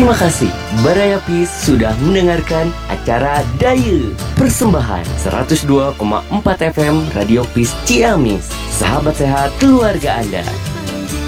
Terima kasih Baraya Peace sudah mendengarkan acara Daya. Persembahan 102,4 FM Radio Peace Ciamis. Sahabat sehat keluarga Anda.